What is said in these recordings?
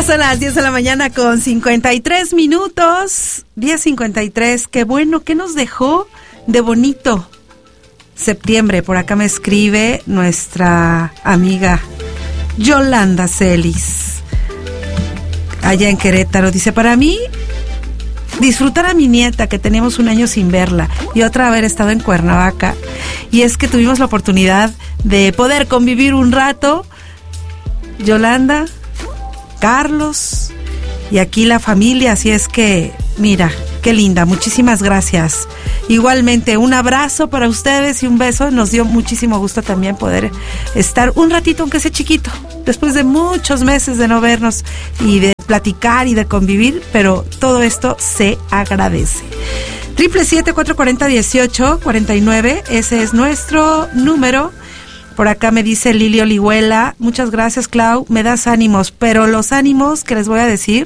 Ya son las 10 de la mañana con 53 minutos. 10:53. Qué bueno, ¿qué nos dejó de bonito septiembre? Por acá me escribe nuestra amiga Yolanda Celis, allá en Querétaro. Dice, para mí, disfrutar a mi nieta, que teníamos un año sin verla, y otra haber estado en Cuernavaca. Y es que tuvimos la oportunidad de poder convivir un rato. Yolanda, Carlos y aquí la familia, así es que, mira, qué linda, muchísimas gracias. Igualmente, un abrazo para ustedes y un beso. Nos dio muchísimo gusto también poder estar un ratito, aunque sea chiquito, después de muchos meses de no vernos y de platicar y de convivir, pero todo esto se agradece. 777-440-1849, ese es nuestro número. Por acá me dice Lili Olihuela, muchas gracias, Clau, me das ánimos, pero los ánimos que les voy a decir,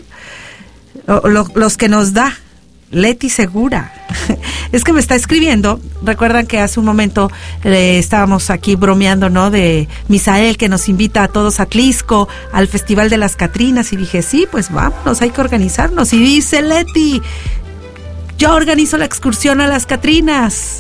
los que nos da Leti Segura, es que me está escribiendo. Recuerdan que hace un momento estábamos aquí bromeando, ¿no? De Misael, que nos invita a todos a Tlisco, al Festival de las Catrinas, y dije, sí, pues vámonos, hay que organizarnos. Y dice Leti, yo organizo la excursión a las Catrinas.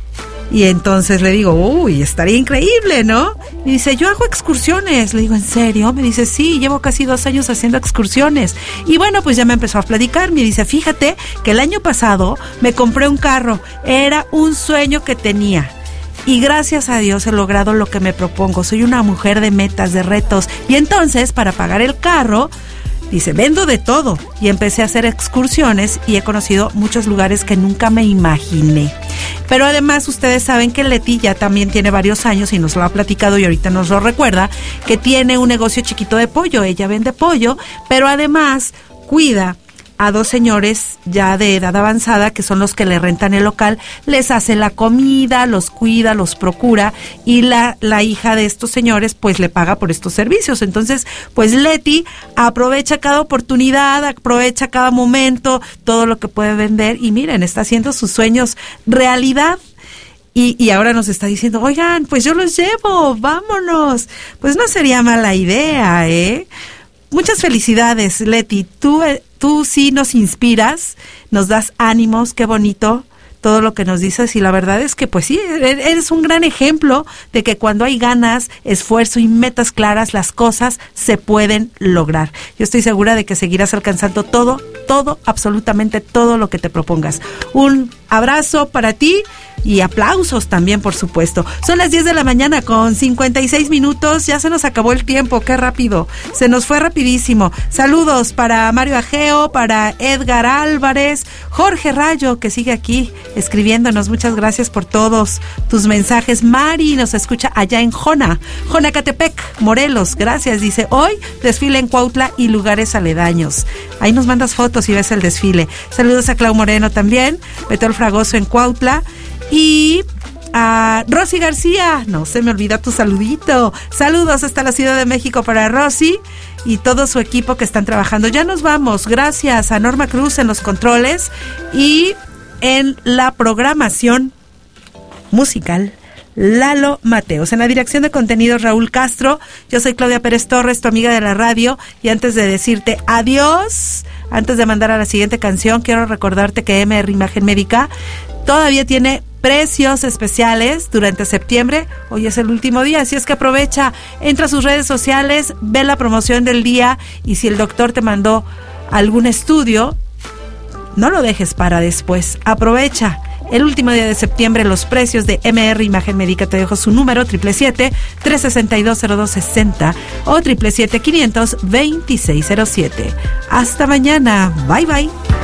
Y entonces le digo, uy, estaría increíble, ¿no? Y dice, yo hago excursiones. Le digo, ¿en serio? Me dice, sí, llevo casi 2 años haciendo excursiones. Y bueno, pues ya me empezó a platicar. Me dice, fíjate que el año pasado me compré un carro. Era un sueño que tenía. Y gracias a Dios he logrado lo que me propongo. Soy una mujer de metas, de retos. Y entonces, para pagar el carro, dice, vendo de todo. Y empecé a hacer excursiones y he conocido muchos lugares que nunca me imaginé. Pero además ustedes saben que Leti ya también tiene varios años y nos lo ha platicado y ahorita nos lo recuerda, que tiene un negocio chiquito de pollo. Ella vende pollo, pero además cuida a 2 señores ya de edad avanzada, que son los que le rentan el local, les hace la comida, los cuida, los procura, y la hija de estos señores pues le paga por estos servicios. Entonces, pues Leti aprovecha cada oportunidad, aprovecha cada momento, todo lo que puede vender, y miren, está haciendo sus sueños realidad. Y ahora nos está diciendo, oigan, pues yo los llevo, vámonos. Pues no sería mala idea, ¿eh? Muchas felicidades, Leti. Tú sí nos inspiras, nos das ánimos, qué bonito todo lo que nos dices, y la verdad es que pues sí, eres un gran ejemplo de que cuando hay ganas, esfuerzo y metas claras, las cosas se pueden lograr. Yo estoy segura de que seguirás alcanzando todo, absolutamente todo lo que te propongas. Un abrazo para ti y aplausos también, por supuesto. Son las 10 de la mañana con 56 minutos, ya se nos acabó el tiempo, qué rápido, se nos fue rapidísimo. Saludos para Mario Ageo, para Edgar Álvarez, Jorge Rayo, que sigue aquí escribiéndonos, muchas gracias por todos tus mensajes. Mari nos escucha allá en Jonacatepec, Morelos, gracias, dice, hoy desfile en Cuautla y lugares aledaños. Ahí nos mandas fotos y ves el desfile. Saludos a Clau Moreno también, Beto Fragoso en Cuautla. Y a Rosy García, no se me olvida tu saludito. Saludos hasta la Ciudad de México para Rosy y todo su equipo que están trabajando. Ya nos vamos, gracias a Norma Cruz en los controles y en la programación musical, Lalo Mateos. En la dirección de contenidos, Raúl Castro. Yo soy Claudia Pérez Torres, tu amiga de la radio, y antes de decirte adiós, antes de mandar a la siguiente canción, quiero recordarte que MR Imagen Médica todavía tiene precios especiales durante septiembre. Hoy es el último día, así es que aprovecha, entra a sus redes sociales, ve la promoción del día, y si el doctor te mandó algún estudio, no lo dejes para después, aprovecha. El último día de septiembre, los precios de MR Imagen Médica. Te dejo su número, 777-362-0260 o 777-500-2607. Hasta mañana. Bye, bye.